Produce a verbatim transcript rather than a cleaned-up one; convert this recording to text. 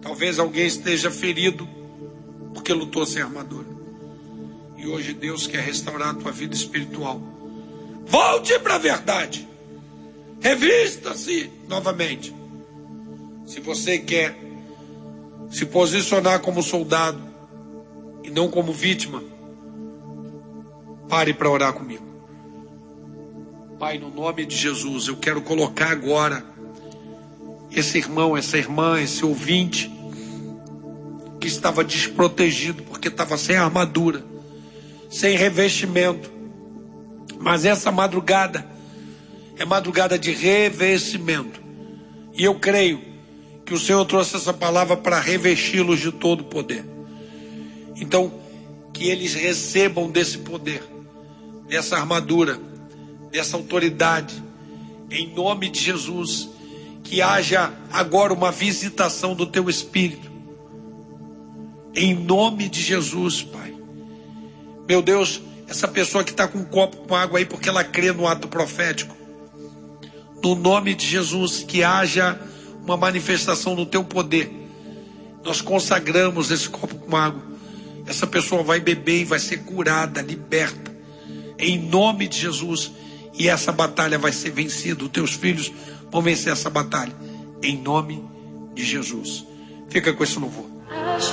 Talvez alguém esteja ferido porque lutou sem armadura. E hoje Deus quer restaurar a tua vida espiritual. Volte para a verdade. Revista-se novamente. Se você quer se posicionar como soldado e não como vítima, pare para orar comigo. Pai, no nome de Jesus, eu quero colocar agora esse irmão, essa irmã, esse ouvinte que estava desprotegido porque estava sem armadura, sem revestimento. Mas essa madrugada é madrugada de revestimento. E eu creio que o Senhor trouxe essa palavra para revesti-los de todo o poder. Então, que eles recebam desse poder, dessa armadura, dessa autoridade, em nome de Jesus. Que haja agora uma visitação do teu Espírito, em nome de Jesus, Pai. Meu Deus, essa pessoa que está com um copo com água aí porque ela crê no ato profético, no nome de Jesus, que haja uma manifestação do teu poder. Nós consagramos esse copo com água. Essa pessoa vai beber e vai ser curada, liberta, em nome de Jesus. E essa batalha vai ser vencida. Os teus filhos vão vencer essa batalha, em nome de Jesus. Fica com esse louvor.